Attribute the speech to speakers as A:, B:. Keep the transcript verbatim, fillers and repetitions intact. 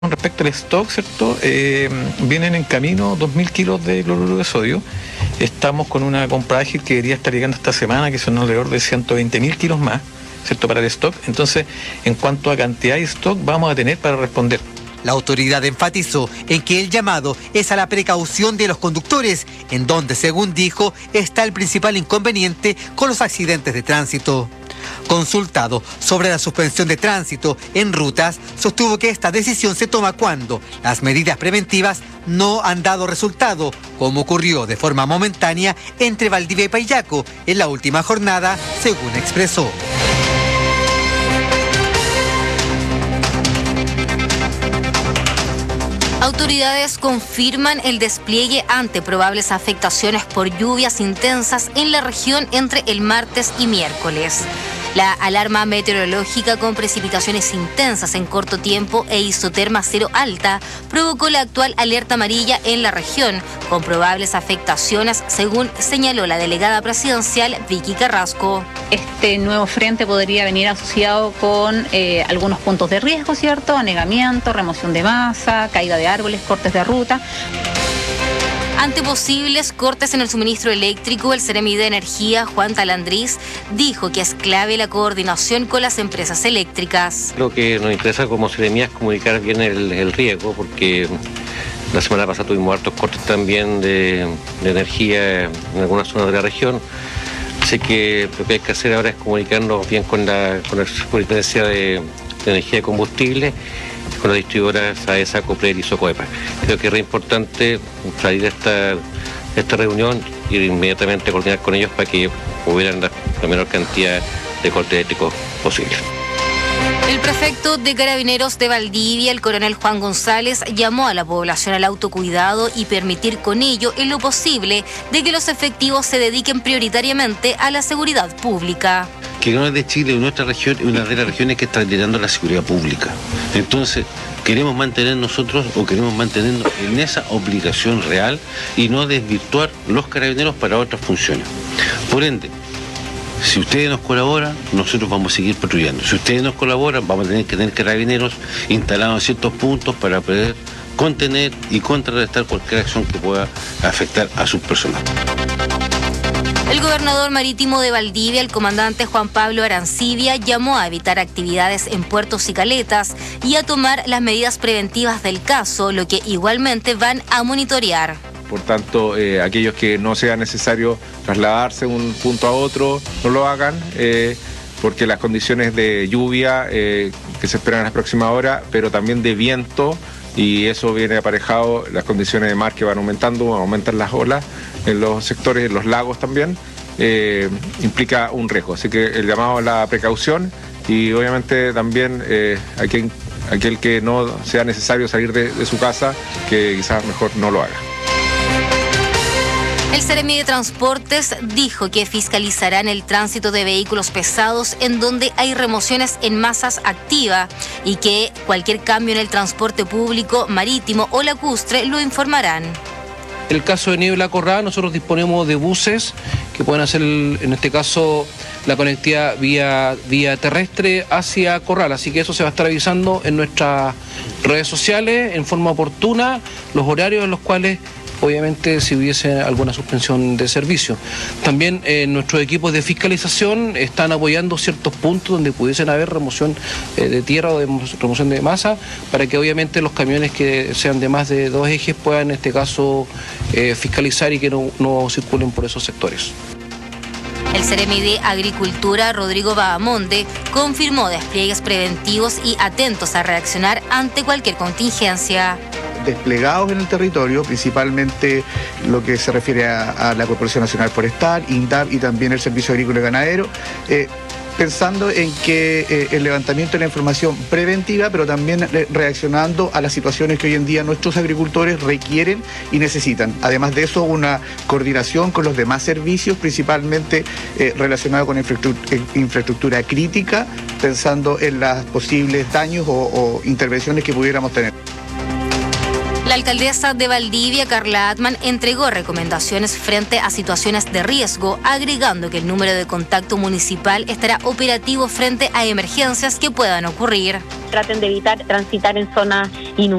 A: Con respecto al stock, ¿cierto? Eh, vienen en camino dos mil kilos de cloruro de sodio. Estamos con una compra ágil que debería estar llegando esta semana, que son alrededor de ciento veinte mil kilos más, ¿cierto? Para el stock. Entonces, en cuanto a cantidad de stock, vamos a tener para responder.
B: La autoridad enfatizó en que el llamado es a la precaución de los conductores, en donde, según dijo, está el principal inconveniente con los accidentes de tránsito. Consultado sobre la suspensión de tránsito en rutas, sostuvo que esta decisión se toma cuando las medidas preventivas no han dado resultado, como ocurrió de forma momentánea entre Valdivia y Payaco en la última jornada, según expresó.
C: Autoridades confirman el despliegue ante probables afectaciones por lluvias intensas en la región entre el martes y miércoles. La alarma meteorológica con precipitaciones intensas en corto tiempo e isoterma cero alta provocó la actual alerta amarilla en la región, con probables afectaciones, según señaló la delegada presidencial Vicky Carrasco.
D: Este nuevo frente podría venir asociado con eh, algunos puntos de riesgo, ¿cierto? Anegamiento, remoción de masa, caída de árboles, cortes de ruta.
C: Ante posibles cortes en el suministro eléctrico, el Seremi de Energía, Juan Talandriz, dijo que es clave la coordinación con las empresas eléctricas.
E: Lo que nos interesa como Seremi es comunicar bien el, el riesgo, porque la semana pasada tuvimos hartos cortes también de, de energía en algunas zonas de la región. Así que lo que hay que hacer ahora es comunicarnos bien con la, con la Superintendencia de, de Energía y Combustible, con las distribuidoras AESA, Copler y Socoepa. Creo que es re importante salir de esta, de esta reunión y inmediatamente coordinar con ellos para que hubieran la, la menor cantidad de cortes eléctricos posible.
C: El prefecto de Carabineros de Valdivia, el coronel Juan González, llamó a la población al autocuidado y permitir con ello, en lo posible, de que los efectivos se dediquen prioritariamente a la seguridad pública.
F: Que no es de Chile, nuestra región es una de las regiones que está liderando la seguridad pública. Entonces, queremos mantener nosotros o queremos mantenernos en esa obligación real y no desvirtuar los carabineros para otras funciones. Por ende, si ustedes nos colaboran, nosotros vamos a seguir patrullando. Si ustedes nos colaboran, vamos a tener que tener carabineros instalados en ciertos puntos para poder contener y contrarrestar cualquier acción que pueda afectar a sus personas.
C: El gobernador marítimo de Valdivia, el comandante Juan Pablo Arancibia, llamó a evitar actividades en puertos y caletas y a tomar las medidas preventivas del caso, lo que igualmente van a monitorear.
G: Por tanto, eh, aquellos que no sea necesario trasladarse de un punto a otro, no lo hagan, eh, porque las condiciones de lluvia eh, que se esperan en las próximas horas, pero también de viento, y eso viene aparejado, las condiciones de mar que van aumentando, aumentan las olas en los sectores, en los lagos también, eh, implica un riesgo. Así que el llamado a la precaución y obviamente también eh, aquel, aquel que no sea necesario salir de, de su casa, que quizás mejor no lo haga.
C: El Seremi de Transportes dijo que fiscalizarán el tránsito de vehículos pesados en donde hay remociones en masas activa y que cualquier cambio en el transporte público, marítimo o lacustre lo informarán.
H: En el caso de Niebla Corrada, nosotros disponemos de buses que pueden hacer, en este caso, la conectividad vía, vía terrestre hacia Corral. Así que eso se va a estar avisando en nuestras redes sociales en forma oportuna, los horarios en los cuales, obviamente, si hubiese alguna suspensión de servicio. También eh, nuestros equipos de fiscalización están apoyando ciertos puntos donde pudiesen haber remoción eh, de tierra o de remoción de masa, para que obviamente los camiones que sean de más de dos ejes puedan, en este caso, eh, fiscalizar y que no, no circulen por esos sectores.
C: El Seremi de Agricultura, Rodrigo Bahamonde, confirmó despliegues preventivos y atentos a reaccionar ante cualquier contingencia.
I: Desplegados en el territorio, principalmente lo que se refiere a, a la Corporación Nacional Forestal, INDAP y también el Servicio Agrícola y Ganadero, eh, pensando en que eh, el levantamiento de la información preventiva, pero también eh, reaccionando a las situaciones que hoy en día nuestros agricultores requieren y necesitan. Además de eso, una coordinación con los demás servicios, principalmente eh, relacionado con infraestructura, infraestructura crítica, pensando en los posibles daños o, o intervenciones que pudiéramos tener.
C: La alcaldesa de Valdivia, Carla Atman, entregó recomendaciones frente a situaciones de riesgo, agregando que el número de contacto municipal estará operativo frente a emergencias que puedan ocurrir.
J: Traten de evitar transitar en zonas inundadas.